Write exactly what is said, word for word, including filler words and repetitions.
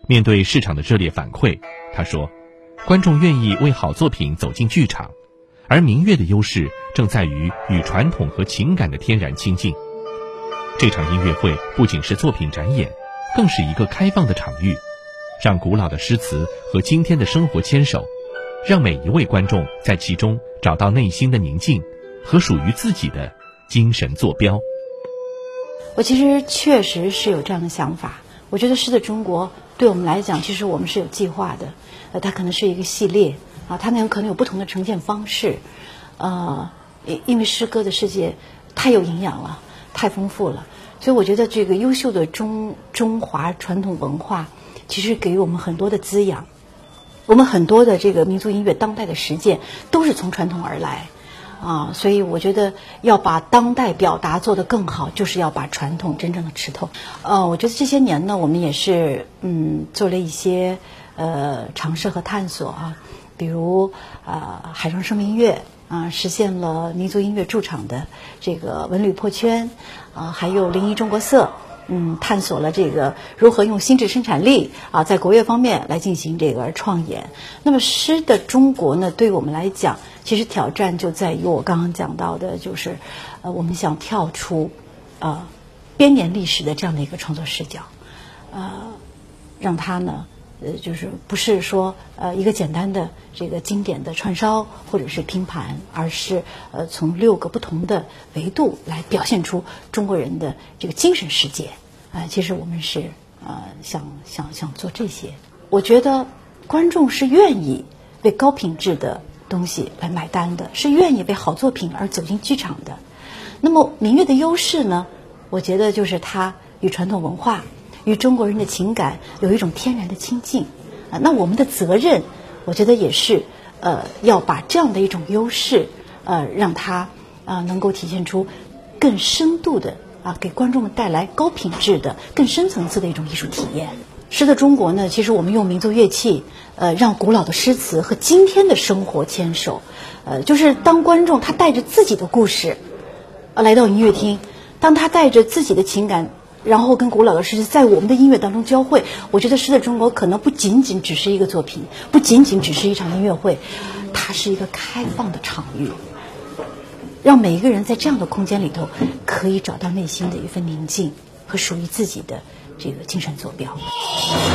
面对市场的热烈反馈，他说，观众愿意为好作品走进剧场，而明月的优势正在于与传统和情感的天然亲近。这场音乐会不仅是作品展演，更是一个开放的场域，让古老的诗词和今天的生活牵手，让每一位观众在其中找到内心的宁静和属于自己的精神坐标。 我其实确实是有这样的想法，我觉得诗的中国对我们来讲，其实我们是有计划的，呃，它可能是一个系列啊，它们可能有不同的呈现方式，呃，因为诗歌的世界太有营养了，太丰富了，所以我觉得这个优秀的中中华传统文化，其实给予我们很多的滋养。我们很多的这个民族音乐当代的实践都是从传统而来啊，所以我觉得要把当代表达做得更好，就是要把传统真正的吃透。呃，我觉得这些年呢，我们也是嗯做了一些呃尝试和探索啊，比如呃海上生命音乐啊，实现了民族音乐驻场的这个文旅破圈啊，还有零一中国色。嗯，探索了这个如何用心智生产力啊，在国乐方面来进行这个创演。那么诗的中国呢，对我们来讲，其实挑战就在于我刚刚讲到的，就是呃，我们想跳出呃编年历史的这样的一个创作视角，呃，让它呢，呃，就是不是说呃一个简单的这个经典的串烧或者是拼盘，而是呃从六个不同的维度来表现出中国人的这个精神世界。啊、呃，其实我们是呃想想想做这些。我觉得观众是愿意为高品质的东西来买单的，是愿意为好作品而走进剧场的。那么民乐的优势呢，我觉得就是它与传统文化与中国人的情感有一种天然的亲近啊。那我们的责任，我觉得也是呃要把这样的一种优势呃让它啊、呃、能够体现出更深度的啊给观众们带来高品质的更深层次的一种艺术体验。诗的中国呢，其实我们用民族乐器呃让古老的诗词和今天的生活牵手，呃就是当观众他带着自己的故事呃来到音乐厅，当他带着自己的情感，然后跟古老的诗词在我们的音乐当中交汇，我觉得诗的中国可能不仅仅只是一个作品，不仅仅只是一场音乐会，它是一个开放的场域，让每一个人在这样的空间里头可以找到内心的一份宁静和属于自己的这个精神坐标。